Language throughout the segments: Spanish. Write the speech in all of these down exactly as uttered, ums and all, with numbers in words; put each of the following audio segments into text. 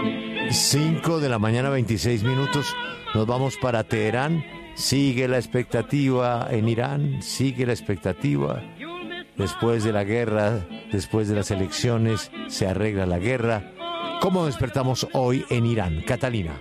cinco de la mañana, veintiséis minutos. Nos vamos para Teherán. Sigue la expectativa en Irán, sigue la expectativa. Después de la guerra, después de las elecciones, se arregla la guerra. ¿Cómo despertamos hoy en Irán? Catalina.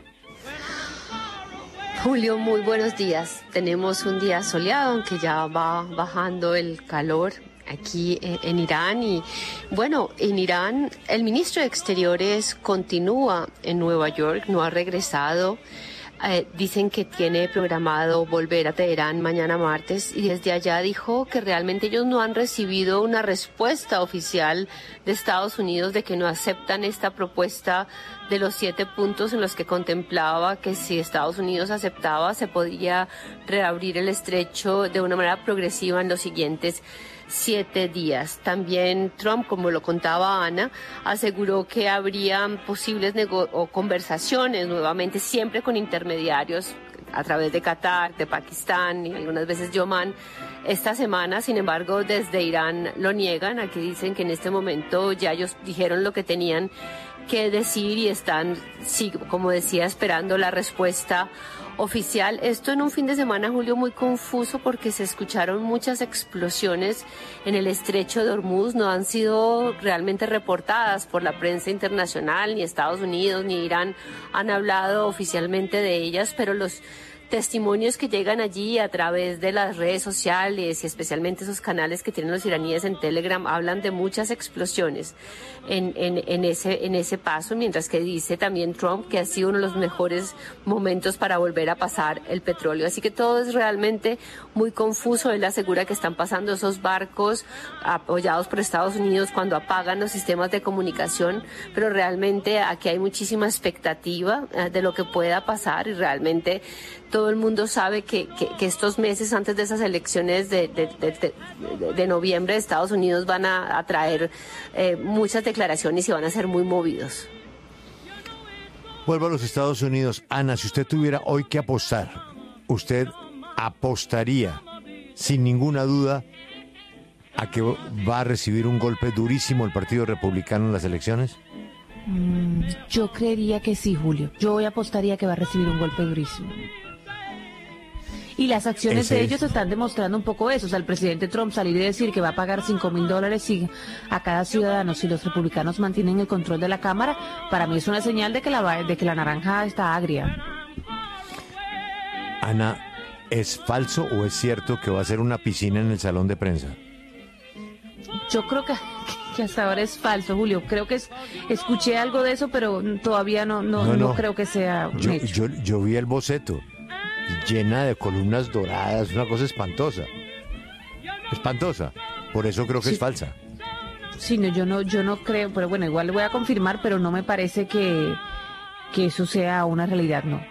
Julio, muy buenos días. Tenemos un día soleado, aunque ya va bajando el calor aquí en Irán. Y bueno, en Irán el ministro de Exteriores continúa en Nueva York, no ha regresado. Eh, dicen que tiene programado volver a Teherán mañana martes, y desde allá dijo que realmente ellos no han recibido una respuesta oficial de Estados Unidos de que no aceptan esta propuesta de los siete puntos en los que contemplaba que si Estados Unidos aceptaba se podía reabrir el estrecho de una manera progresiva en los siguientes siete días. También Trump, como lo contaba Ana, aseguró que habrían posibles nego- o conversaciones nuevamente, siempre con intermediarios a través de Qatar, de Pakistán y algunas veces de Omán. Esta semana, sin embargo, desde Irán lo niegan. Aquí dicen que en este momento ya ellos dijeron lo que tenían que decir y están, sí, como decía, esperando la respuesta oficial. Esto en un fin de semana, Julio, muy confuso porque se escucharon muchas explosiones en el estrecho de Hormuz. No han sido realmente reportadas por la prensa internacional, ni Estados Unidos ni Irán han hablado oficialmente de ellas, pero los testimonios que llegan allí a través de las redes sociales y especialmente esos canales que tienen los iraníes en Telegram hablan de muchas explosiones en, en, en, ese, en ese paso, mientras que dice también Trump que ha sido uno de los mejores momentos para volver a pasar el petróleo. Así que todo es realmente muy confuso. Él asegura que están pasando esos barcos apoyados por Estados Unidos cuando apagan los sistemas de comunicación, pero realmente aquí hay muchísima expectativa de lo que pueda pasar, y realmente todo el mundo sabe que, que, que estos meses antes de esas elecciones de, de, de, de, de noviembre de Estados Unidos van a, a traer eh, muchas declaraciones y van a ser muy movidos. Vuelvo a los Estados Unidos. Ana, si usted tuviera hoy que apostar, ¿usted apostaría sin ninguna duda a que va a recibir un golpe durísimo el Partido Republicano en las elecciones? Mm, yo creería que sí, Julio. Yo hoy apostaría que va a recibir un golpe durísimo. Y las acciones Ese de es. ellos están demostrando un poco eso. O sea, el presidente Trump salir y decir que va a pagar cinco mil dólares a cada ciudadano si los republicanos mantienen el control de la Cámara, para mí es una señal de que la, de que la naranja está agria. Ana, ¿es falso o es cierto que va a ser una piscina en el salón de prensa? Yo creo que, que hasta ahora es falso, Julio. Creo que es, escuché algo de eso, pero todavía no, no, No, no, no. creo que sea un Yo, hecho. yo, yo vi el boceto, llena de columnas doradas, una cosa espantosa. Espantosa. Por eso creo que Sí. es falsa. Sí, no, yo no, yo no creo, pero bueno, igual le voy a confirmar, pero no me parece que, que eso sea una realidad, no.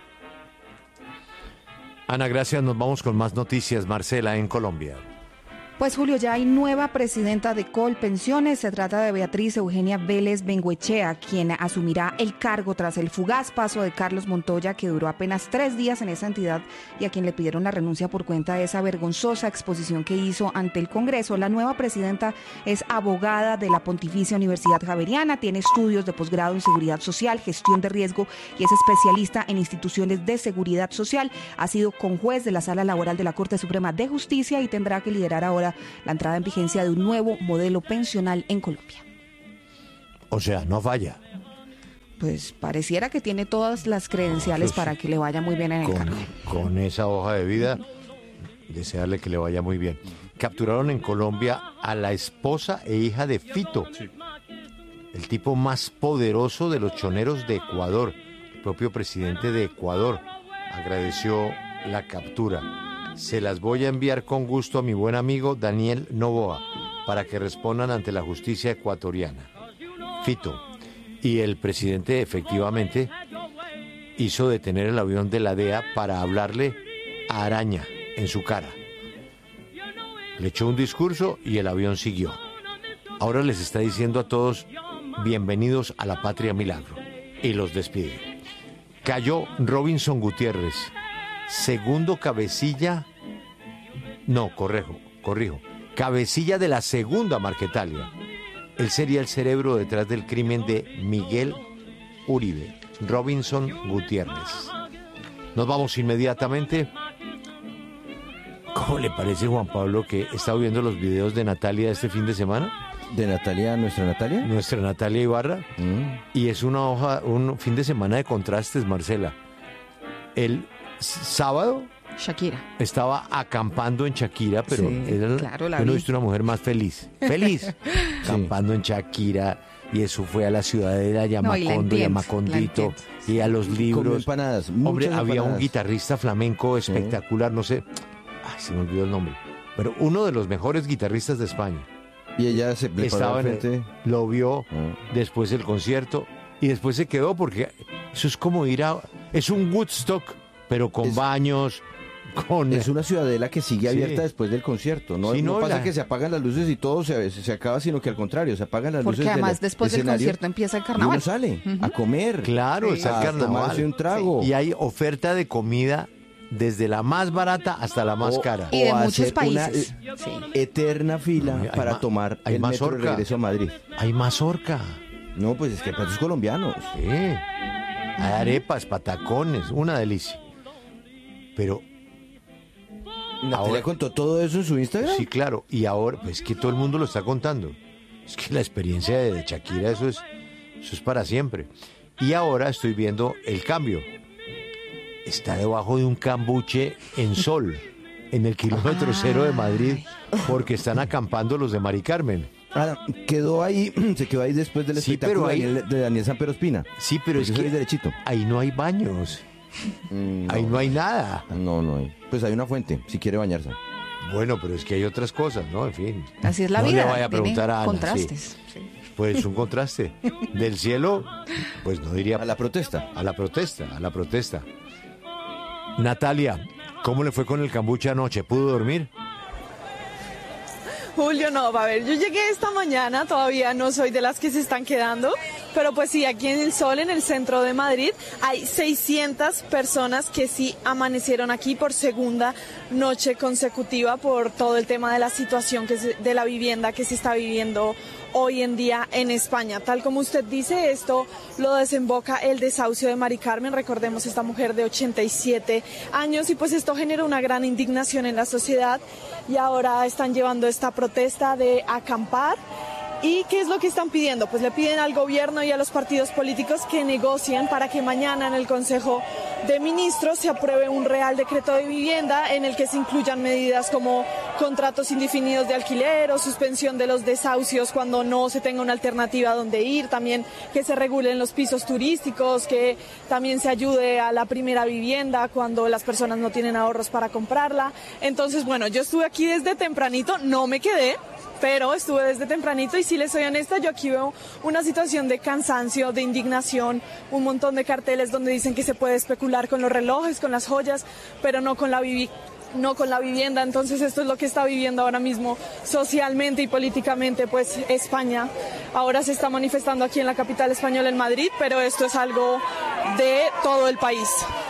Ana, gracias. Nos vamos con más noticias. Marcela, en Colombia. Pues Julio, ya hay nueva presidenta de Colpensiones. Se trata de Beatriz Eugenia Vélez Bengoechea, quien asumirá el cargo tras el fugaz paso de Carlos Montoya, que duró apenas tres días en esa entidad y a quien le pidieron la renuncia por cuenta de esa vergonzosa exposición que hizo ante el Congreso. La nueva presidenta es abogada de la Pontificia Universidad Javeriana, tiene estudios de posgrado en seguridad social, gestión de riesgo y es especialista en instituciones de seguridad social. Ha sido conjuez de la Sala Laboral de la Corte Suprema de Justicia y tendrá que liderar ahora la entrada en vigencia de un nuevo modelo pensional en Colombia. O sea, no falla. Pues pareciera que tiene todas las credenciales Pues, para que le vaya muy bien en el Con, cargo. con esa hoja de vida, desearle que le vaya muy bien. Capturaron en Colombia a la esposa e hija de Fito, el tipo más poderoso de los choneros de Ecuador. El propio presidente de Ecuador agradeció la captura. Se las voy a enviar con gusto a mi buen amigo Daniel Noboa para que respondan ante la justicia ecuatoriana. Fito. Y el presidente efectivamente hizo detener el avión de la D E A para hablarle a Araña en su cara. Le echó un discurso y el avión siguió. Ahora les está diciendo a todos bienvenidos a la patria milagro y los despide. Cayó Robinson Gutiérrez, segundo cabecilla, no, corrijo, corrijo, cabecilla de la segunda Marquetalia. Él sería el cerebro detrás del crimen de Miguel Uribe, Robinson Gutiérrez. Nos vamos inmediatamente. ¿Cómo le parece, Juan Pablo, que está viendo los videos de Natalia este fin de semana? ¿De Natalia, nuestra Natalia? Nuestra Natalia Ibarra. Mm. Y es una hoja, un fin de semana de contrastes, Marcela. El sábado Shakira estaba acampando en Shakira, pero sí, era, claro, la yo no he vi. visto una mujer más feliz. Feliz. Acampando en Shakira. Y eso fue a la ciudadela Yamacondo no, y y a Macondito. Y a los libros. Comió empanadas. Hombre, había empanadas. un guitarrista flamenco espectacular, sí. no sé. Ay, se me olvidó el nombre. Pero uno de los mejores guitarristas de España. Y ella se le estaba en el, lo vio ah. después del concierto y después se quedó porque eso es como ir a... Es un Woodstock, pero con es, baños, con... Es una ciudadela que sigue abierta sí. después del concierto. No, sí, no, no pasa la... que se apagan las luces y todo se, se acaba, sino que al contrario, se apagan las porque luces además de la, después del concierto empieza el carnaval. Y uno sale uh-huh. a comer. Claro, sí. está el carnaval. A tomarse un trago. Sí. Y hay oferta de comida desde la más barata hasta la más o, cara. Y de o muchos países. Una sí. eterna fila hay para ma, tomar hay el metro de regreso a Madrid. Hay mazorca. No, pues es que hay platos colombianos. Sí. Hay arepas, patacones, una delicia. Pero... ¿Natalia contó todo eso en su Instagram? Sí, claro. Y ahora, pues que todo el mundo lo está contando. Es que la experiencia de Shakira, eso es, eso es para siempre. Y ahora estoy viendo el cambio. Está debajo de un cambuche en sol, en el kilómetro Ay. cero de Madrid, porque están acampando los de Mari Carmen. Ah, quedó ahí, se quedó ahí después del sí, espectáculo ahí, de, de Daniel Sanpero Espina. Sí, pero es que derechito. ahí no hay baños, mm, no. ahí no hay nada. No, no hay. Pues hay una fuente, si quiere bañarse. Bueno, pero es que hay otras cosas, ¿no? En fin. Así es la no vida. No le vaya a preguntar a Ana. Contrastes. Sí. Pues un contraste. Del cielo, pues no diría... A la protesta. A la protesta, a la protesta. Natalia, ¿cómo le fue con el cambuche anoche? ¿Pudo dormir? Julio, no, a ver, yo llegué esta mañana, todavía no soy de las que se están quedando, pero pues sí, aquí en el Sol, en el centro de Madrid, hay seiscientas personas que sí amanecieron aquí por segunda noche consecutiva por todo el tema de la situación que se, de la vivienda que se está viviendo hoy en día en España. Tal como usted dice, esto lo desemboca el desahucio de Mari Carmen, recordemos esta mujer de ochenta y siete años, y pues esto genera una gran indignación en la sociedad y ahora están llevando esta protesta de acampar. ¿Y qué es lo que están pidiendo? Pues le piden al gobierno y a los partidos políticos que negocien para que mañana en el Consejo de Ministros se apruebe un Real Decreto de Vivienda en el que se incluyan medidas como contratos indefinidos de alquiler o suspensión de los desahucios cuando no se tenga una alternativa donde ir, también que se regulen los pisos turísticos, que también se ayude a la primera vivienda cuando las personas no tienen ahorros para comprarla. Entonces, bueno, yo estuve aquí desde tempranito, no me quedé, pero estuve desde tempranito y si les soy honesta, yo aquí veo una situación de cansancio, de indignación, un montón de carteles donde dicen que se puede especular con los relojes, con las joyas, pero no con la vivi- no con la vivienda. Entonces esto es lo que está viviendo ahora mismo socialmente y políticamente pues España. Ahora se está manifestando aquí en la capital española, en Madrid, pero esto es algo de todo el país.